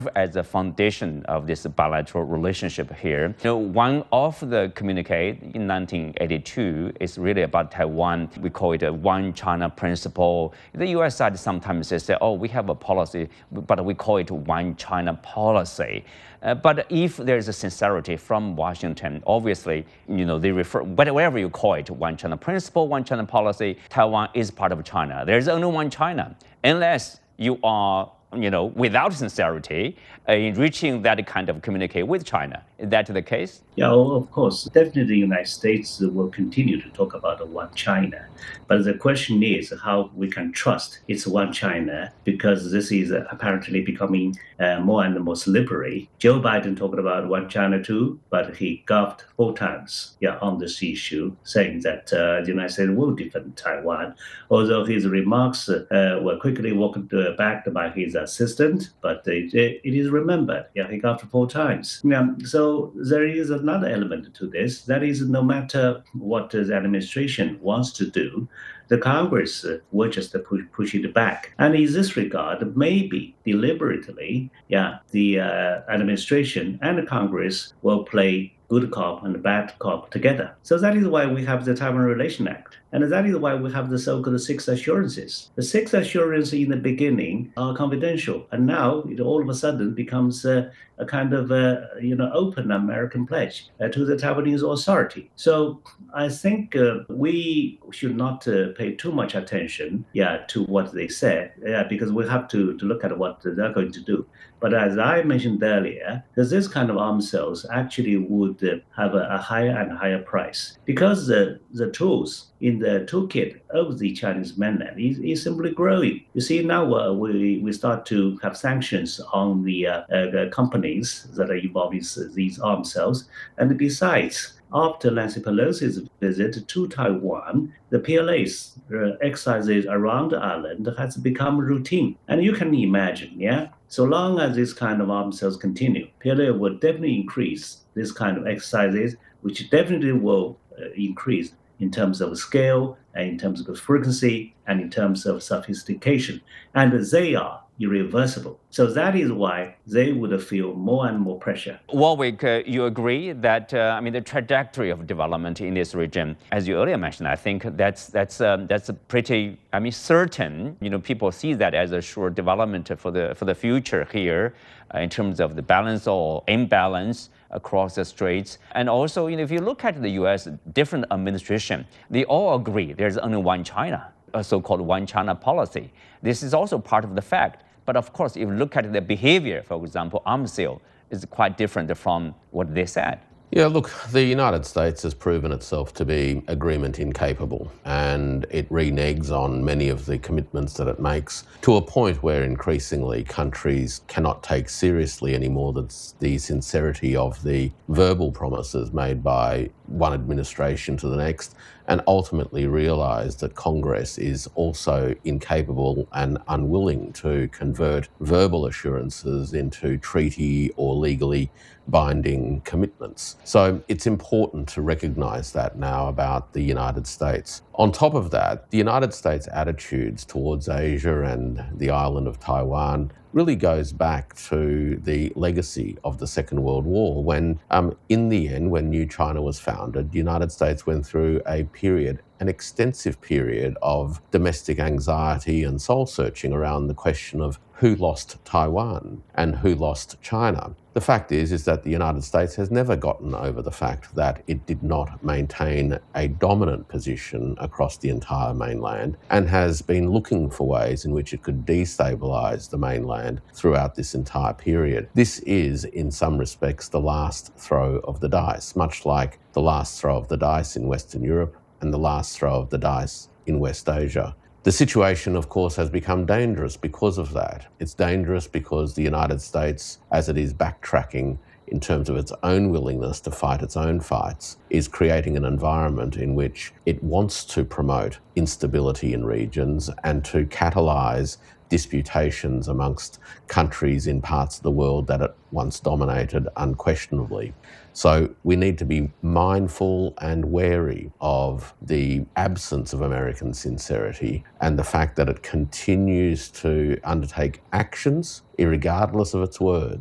as a foundation of this bilateral relationship here. One of the communique in 1982 is really about Taiwan. We call it a one China principle. The U.S. side sometimes says, oh, we have a policy, but we call it one China policy. But if there's a sincerity from Washington, obviously, they refer, whatever you call it, one China principle, one China policy, Taiwan is part of China. There's only one China, unless you are without sincerity in reaching that kind of communique with China. Is that the case? Yeah, of course. Definitely the United States will continue to talk about one China. But the question is how we can trust it's one China, because this is apparently becoming more and more slippery. Joe Biden talked about one China too, but he gulped 4 times on this issue, saying that the United States will defend Taiwan. Although his remarks were quickly walked back by his assistant, but it is remembered. He gulped 4 times. So there is another element to this. That is, no matter what the administration wants to do, the Congress will just push it back. And in this regard, maybe deliberately, the administration and the Congress will play good cop and bad cop together. So that is why we have the Taiwan Relation Act. And that is why we have the so-called 6 assurances. The 6 assurances in the beginning are confidential, and now it all of a sudden becomes a kind of open American pledge to the Taiwanese authority. So I think we should not pay too much attention, to what they said, because we have to look at what they're going to do. But as I mentioned earlier, this kind of arms sales actually would have a higher and higher price, because the tools in the toolkit of the Chinese mainland is simply growing. You see, now we start to have sanctions on the companies that are involved in these arms sales. And besides, after Nancy Pelosi's visit to Taiwan, the PLA's exercises around the island has become routine. And you can imagine, so long as this kind of arms sales continue, PLA will definitely increase this kind of exercises, which definitely will increase in terms of scale, and in terms of frequency, and in terms of sophistication. And they are irreversible. So that is why they would feel more and more pressure. Warwick, you agree that the trajectory of development in this region, as you earlier mentioned, I think that's pretty certain. People see that as a sure development for the future here, in terms of the balance or imbalance across the straits. And also, if you look at the U.S. different administration, they all agree there's only one China, a so-called one China policy. This is also part of the fact. But of course, if you look at the behavior, for example, arms sale is quite different from what they said. Yeah, look, the United States has proven itself to be agreement incapable, and it reneges on many of the commitments that it makes, to a point where increasingly countries cannot take seriously anymore the sincerity of the verbal promises made by one administration to the next, and ultimately realise that Congress is also incapable and unwilling to convert verbal assurances into treaty or legally binding commitments. So it's important to recognise that now about the United States. On top of that, the United States' attitudes towards Asia and the island of Taiwan really goes back to the legacy of the Second World War, when in the end, when New China was founded, the United States went through an extensive period of domestic anxiety and soul-searching around the question of who lost Taiwan and who lost China. The fact is that the United States has never gotten over the fact that it did not maintain a dominant position across the entire mainland, and has been looking for ways in which it could destabilise the mainland throughout this entire period. This is, in some respects, the last throw of the dice, much like the last throw of the dice in Western Europe and the last throw of the dice in West Asia. The situation, of course, has become dangerous because of that. It's dangerous because the United States, as it is backtracking in terms of its own willingness to fight its own fights, is creating an environment in which it wants to promote instability in regions and to catalyse disputations amongst countries in parts of the world that it once dominated unquestionably. So we need to be mindful and wary of the absence of American sincerity and the fact that it continues to undertake actions, irregardless of its words,